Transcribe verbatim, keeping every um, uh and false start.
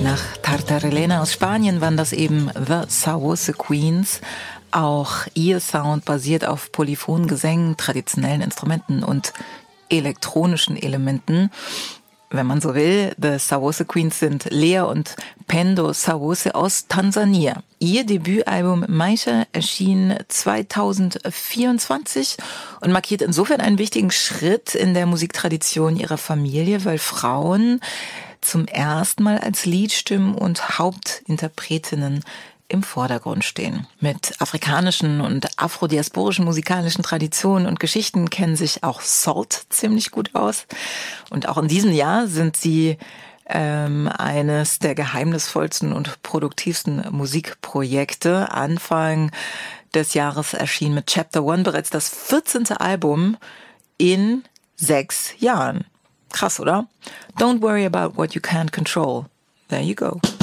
Nach Tartarelena aus Spanien waren das eben The Sauce Queens. Auch ihr Sound basiert auf polyphonen Gesängen, traditionellen Instrumenten und elektronischen Elementen. Wenn man so will, The Sauce Queens sind Lea und Pendo Sauce aus Tansania. Ihr Debütalbum Maisha erschien zweitausendvierundzwanzig und markiert insofern einen wichtigen Schritt in der Musiktradition ihrer Familie, weil Frauen zum ersten Mal als Liedstimmen und Hauptinterpretinnen im Vordergrund stehen. Mit afrikanischen und afrodiasporischen musikalischen Traditionen und Geschichten kennen sich auch Salt ziemlich gut aus. Und auch in diesem Jahr sind sie ähm, eines der geheimnisvollsten und produktivsten Musikprojekte. Anfang des Jahres erschien mit Chapter One bereits das vierzehnte Album in sechs Jahren. Krass, oder? Don't worry about what you can't control. There you go.